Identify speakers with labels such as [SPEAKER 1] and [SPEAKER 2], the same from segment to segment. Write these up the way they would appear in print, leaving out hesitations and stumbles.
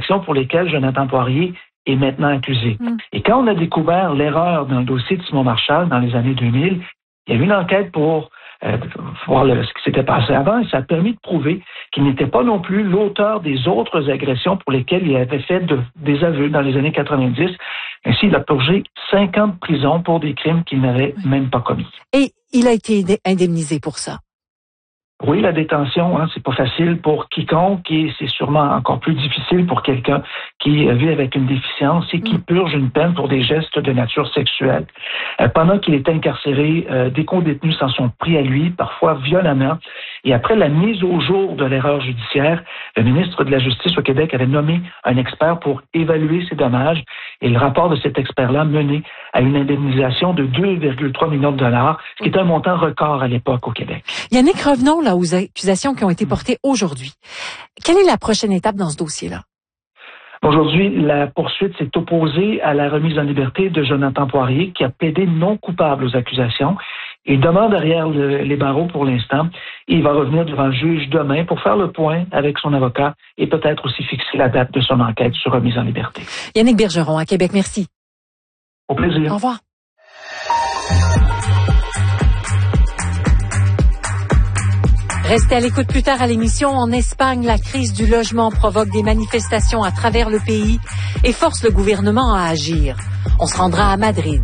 [SPEAKER 1] infractions pour lesquelles Jonathan Poirier est maintenant accusé. Et quand on a découvert l'erreur dans le dossier de Simon Marchal dans les années 2000, il y a eu une enquête pour voir ce qui s'était passé avant, et ça a permis de prouver qu'il n'était pas non plus l'auteur des autres agressions pour lesquelles il avait fait des aveux dans les années 90. Ainsi, il a purgé 5 ans de prison pour des crimes qu'il n'avait même pas commis.
[SPEAKER 2] Et il a été indemnisé pour ça.
[SPEAKER 1] Oui, la détention, c'est pas facile pour quiconque et c'est sûrement encore plus difficile pour quelqu'un qui vit avec une déficience et qui purge une peine pour des gestes de nature sexuelle. Pendant qu'il était incarcéré, des co-détenus s'en sont pris à lui, parfois violemment. Et après la mise au jour de l'erreur judiciaire, le ministre de la Justice au Québec avait nommé un expert pour évaluer ces dommages. Et le rapport de cet expert-là menait à une indemnisation de 2,3 millions de dollars, ce qui est un montant record à l'époque au Québec.
[SPEAKER 2] Yannick, revenons là aux accusations qui ont été portées aujourd'hui. Quelle est la prochaine étape dans ce dossier-là?
[SPEAKER 1] Aujourd'hui, la poursuite s'est opposée à la remise en liberté de Jonathan Poirier, qui a plaidé non coupable aux accusations et demeure derrière les barreaux pour l'instant. Il va revenir devant le juge demain pour faire le point avec son avocat et peut-être aussi fixer la date de son enquête sur remise en liberté.
[SPEAKER 2] Yannick Bergeron, à Québec, merci.
[SPEAKER 1] Au plaisir.
[SPEAKER 2] Au revoir. Restez à l'écoute plus tard à l'émission. En Espagne, la crise du logement provoque des manifestations à travers le pays et force le gouvernement à agir. On se rendra à Madrid.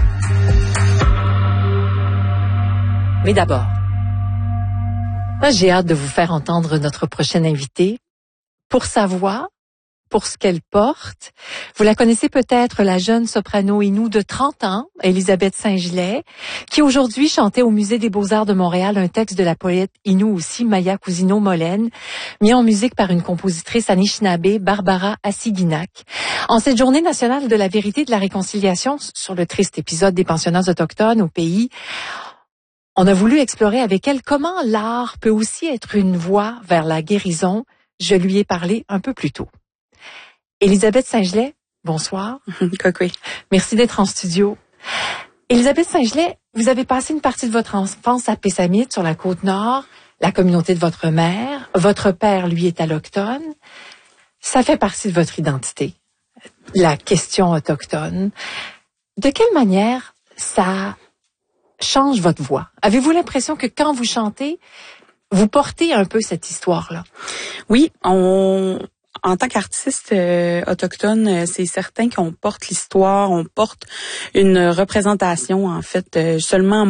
[SPEAKER 2] Mais d'abord, j'ai hâte de vous faire entendre notre prochaine invitée. Pour sa voix, pour ce qu'elle porte, vous la connaissez peut-être, la jeune soprano Innu de 30 ans, Elisabeth Saint-Gelais, qui aujourd'hui chantait au Musée des Beaux-Arts de Montréal un texte de la poète Innu aussi, Maya Cousineau-Molène, mis en musique par une compositrice anishinaabe, Barbara Assiginac. En cette journée nationale de la vérité et de la réconciliation sur le triste épisode des pensionnats autochtones au pays, on a voulu explorer avec elle comment l'art peut aussi être une voie vers la guérison. Je lui ai parlé un peu plus tôt. Elisabeth Saint-Gelais, bonsoir.
[SPEAKER 3] Coucou.
[SPEAKER 2] Merci d'être en studio. Elisabeth Saint-Gelais, vous avez passé une partie de votre enfance à Pessamit, sur la Côte-Nord, la communauté de votre mère. Votre père, lui, est alloctone. Ça fait partie de votre identité, la question autochtone. De quelle manière ça change votre voix? Avez-vous l'impression que quand vous chantez, vous portez un peu cette histoire-là?
[SPEAKER 3] Oui, en tant qu'artiste autochtone, c'est certain qu'on porte l'histoire, on porte une représentation, en fait, seulement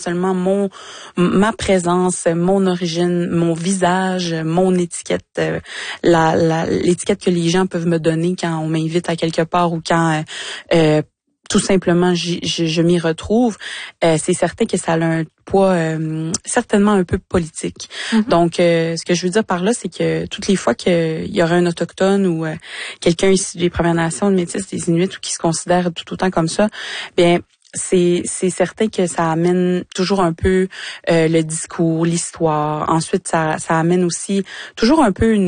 [SPEAKER 3] ma présence, mon origine, mon visage, mon étiquette, l'étiquette que les gens peuvent me donner quand on m'invite à quelque part ou quand tout simplement je m'y retrouve. C'est certain que ça a un poids certainement un peu politique. Mm-hmm. Donc ce que je veux dire par là, c'est que toutes les fois qu'il y aura un autochtone ou quelqu'un issu des Premières Nations, des Métis, des Inuits ou qui se considère tout autant comme ça, bien c'est certain que ça amène toujours un peu le discours, l'histoire. Ensuite ça amène aussi toujours un peu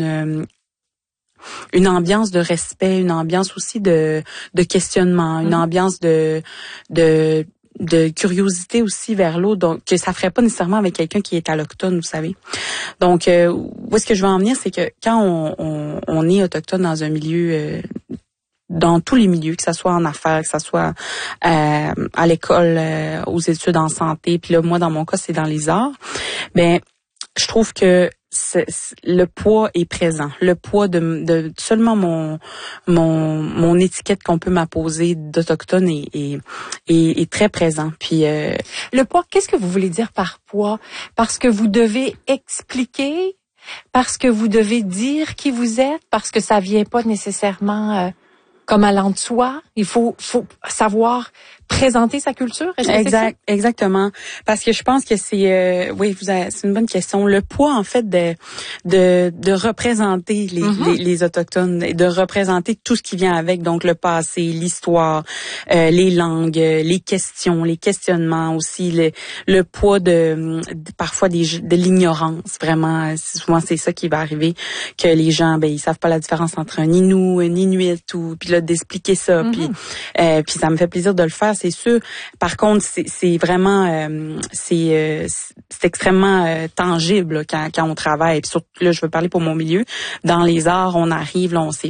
[SPEAKER 3] une ambiance de respect, une ambiance aussi de questionnement, une ambiance de curiosité aussi vers l'autre, donc que ça ferait pas nécessairement avec quelqu'un qui est alloctone, vous savez. Donc où est-ce que je veux en venir, c'est que quand on est autochtone dans un milieu dans tous les milieux, que ça soit en affaires, que ça soit à l'école, aux études en santé, puis là moi dans mon cas c'est dans les arts, ben je trouve que le poids est présent. Le poids de seulement mon étiquette qu'on peut m'apposer d'autochtone est très présent. Puis
[SPEAKER 2] le poids, qu'est-ce que vous voulez dire par poids? Parce que vous devez expliquer, parce que vous devez dire qui vous êtes, parce que ça vient pas nécessairement comme allant de soi. Il faut savoir présenter sa culture.
[SPEAKER 3] Exactement. Parce que je pense que c'est c'est une bonne question. Le poids en fait de représenter les autochtones, de représenter tout ce qui vient avec, donc le passé, l'histoire, les langues, les questions, les questionnements aussi, le poids parfois de l'ignorance. Vraiment, souvent c'est ça qui va arriver, que les gens ils savent pas la différence entre un Innu, un Inuit ou puis là d'expliquer ça. Puis ça me fait plaisir de le faire. C'est sûr. Par contre, c'est vraiment c'est extrêmement tangible là, quand on travaille. Puis surtout là, je veux parler pour mon milieu. Dans les arts, on arrive, là, on s'est